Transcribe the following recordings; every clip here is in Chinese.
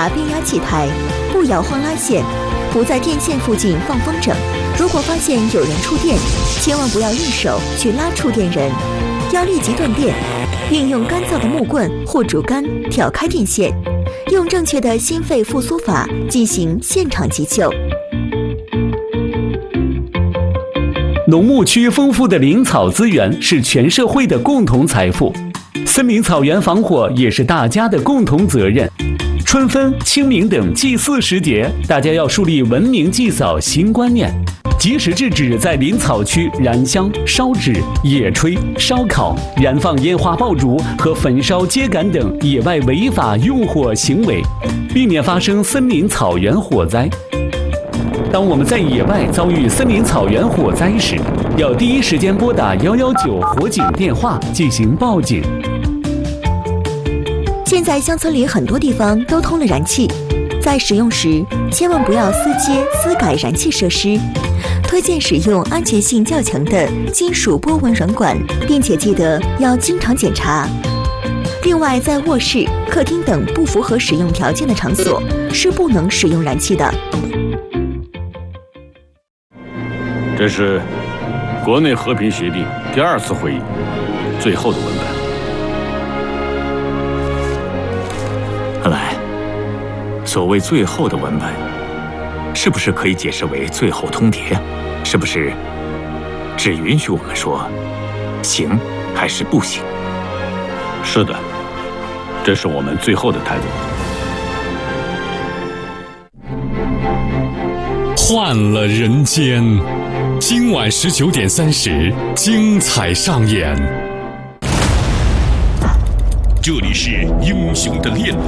查变压器台，不摇晃拉线，不在电线附近放风筝。如果发现有人触电，千万不要一手去拉触电人，要立即断电，并用干燥的木棍或竹竿挑开电线，用正确的心肺复苏法进行现场急救。 农牧区丰富的林草资源是全社会的共同财富，森林草原防火也是大家的共同责任。春分、清明等祭祀时节，大家要树立文明祭扫新观念，及时制止在林草区燃香、烧纸、野炊、烧烤、燃放烟花爆竹和焚烧秸秆等野外违法用火行为，避免发生森林草原火灾。当我们在野外遭遇森林草原火灾时，要第一时间拨打119火警电话进行报警。 现在乡村里很多地方都通了燃气，在使用时千万不要私接私改燃气设施，推荐使用安全性较强的金属波纹软管，并且记得要经常检查。另外，在卧室、客厅等不符合使用条件的场所是不能使用燃气的。 这是国内和平协定第2次会议最后的文本。 看来，所谓最后的文本，是不是可以解释为最后通牒？是不是只允许我们说行还是不行？ 是的，这是我们最后的态度。 换了人间，今晚19点30，精彩上演。 这里是英雄的炼炉，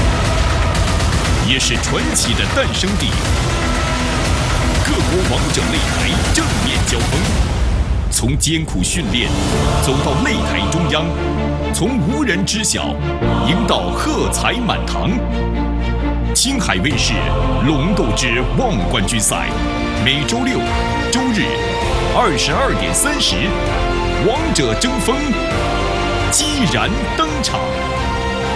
也是传奇的诞生地。各国王者擂台正面交锋，从艰苦训练走到擂台中央，从无人知晓赢到喝彩满堂。青海卫视《龙斗之望冠军赛》，每周六、周日22点30，王者争锋激然登场。